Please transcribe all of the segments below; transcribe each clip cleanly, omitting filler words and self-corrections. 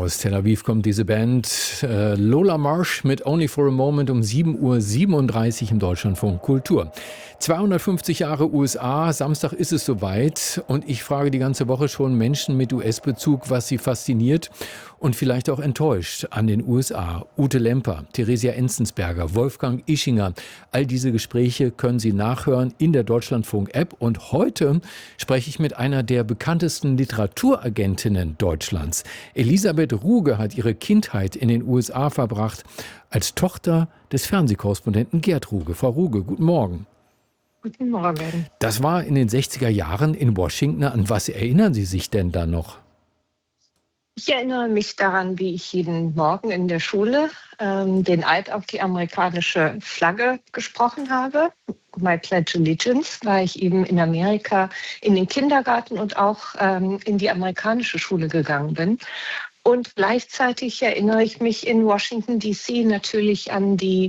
Aus Tel Aviv kommt diese Band Lola Marsh mit Only for a Moment um 7:37 Uhr im Deutschlandfunk Kultur. 250 Jahre USA, Samstag ist es soweit und ich frage die ganze Woche schon Menschen mit US-Bezug, was sie fasziniert und vielleicht auch enttäuscht an den USA. Ute Lemper, Theresia Enzensberger, Wolfgang Ischinger, all diese Gespräche können Sie nachhören in der Deutschlandfunk-App und heute spreche ich mit einer der bekanntesten Literaturagentinnen Deutschlands. Elisabeth Ruge hat ihre Kindheit in den USA verbracht als Tochter des Fernsehkorrespondenten Gerd Ruge. Frau Ruge, guten Morgen. Guten Morgen. Das war in den 60er Jahren in Washington. An was erinnern Sie sich denn da noch? Ich erinnere mich daran, wie ich jeden Morgen in der Schule den Eid auf die amerikanische Flagge gesprochen habe. My Pledge Allegiance, weil ich eben in Amerika in den Kindergarten und auch in die amerikanische Schule gegangen bin. Und gleichzeitig erinnere ich mich in Washington, D.C. natürlich an die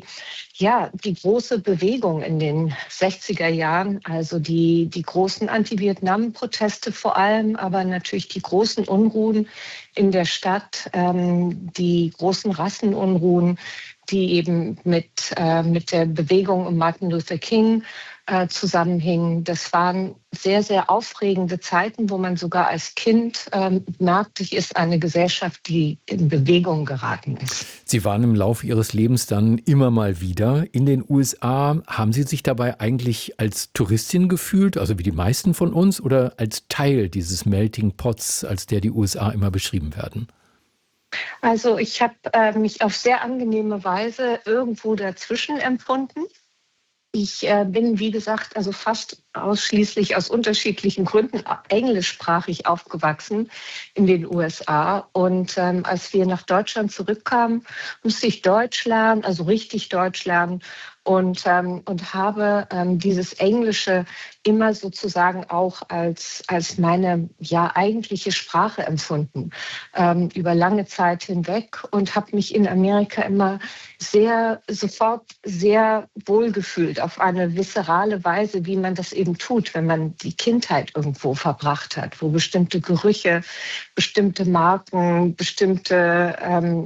große Bewegung in den 60er Jahren, also die großen Anti-Vietnam-Proteste vor allem, aber natürlich die großen Unruhen in der Stadt, die großen Rassenunruhen, die eben mit der Bewegung um Martin Luther King zusammenhingen. Das waren sehr, sehr aufregende Zeiten, wo man sogar als Kind merkte, hier ist eine Gesellschaft, die in Bewegung geraten ist. Sie waren im Laufe Ihres Lebens dann immer mal wieder in den USA. Haben Sie sich dabei eigentlich als Touristin gefühlt, also wie die meisten von uns, oder als Teil dieses Melting Pots, als der die USA immer beschrieben werden? Also ich habe mich auf sehr angenehme Weise irgendwo dazwischen empfunden. Ich bin, wie gesagt, also fast ausschließlich aus unterschiedlichen Gründen englischsprachig aufgewachsen in den USA. Und als wir nach Deutschland zurückkamen, musste ich Deutsch lernen, also richtig Deutsch lernen und habe dieses Englische immer sozusagen auch als meine eigentliche Sprache empfunden über lange Zeit hinweg und habe mich in Amerika immer sofort sehr wohl gefühlt auf eine viszerale Weise, wie man das eben tut, wenn man die Kindheit irgendwo verbracht hat, wo bestimmte Gerüche, bestimmte Marken, bestimmte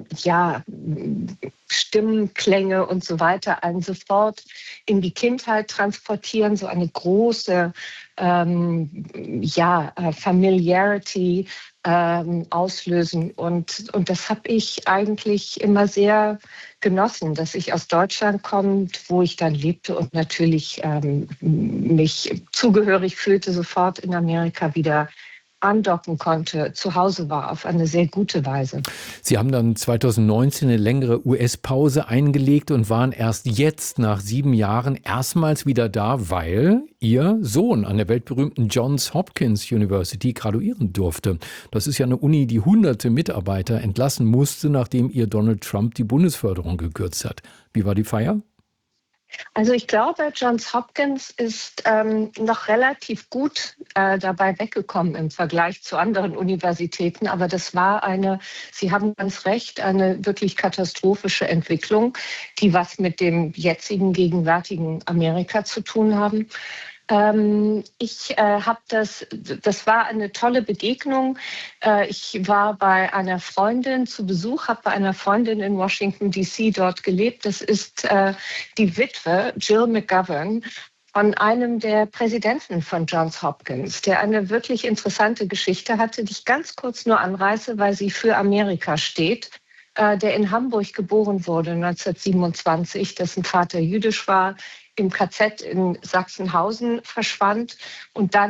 Stimmklänge und so weiter einen sofort in die Kindheit transportieren, so eine große Familiarity auslösen. Und das habe ich eigentlich immer sehr genossen, dass ich aus Deutschland komme, wo ich dann lebte und natürlich mich zugehörig fühlte, sofort in Amerika wieder andocken konnte, zu Hause war, auf eine sehr gute Weise. Sie haben dann 2019 eine längere US-Pause eingelegt und waren erst jetzt nach 7 Jahren erstmals wieder da, weil Ihr Sohn an der weltberühmten Johns Hopkins University graduieren durfte. Das ist ja eine Uni, die hunderte Mitarbeiter entlassen musste, nachdem ihr Donald Trump die Bundesförderung gekürzt hat. Wie war die Feier? Also ich glaube, Johns Hopkins ist noch relativ gut dabei weggekommen im Vergleich zu anderen Universitäten. Aber das war Sie haben ganz recht, eine wirklich katastrophische Entwicklung, die was mit dem jetzigen, gegenwärtigen Amerika zu tun haben. Das war eine tolle Begegnung. Ich war bei einer Freundin zu Besuch, habe bei einer Freundin in Washington, D.C. dort gelebt. Das ist die Witwe, Jill McGovern, von einem der Präsidenten von Johns Hopkins, der eine wirklich interessante Geschichte hatte, die ich ganz kurz nur anreiße, weil sie für Amerika steht. Der in Hamburg geboren wurde 1927, dessen Vater jüdisch war, im KZ in Sachsenhausen verschwand und dann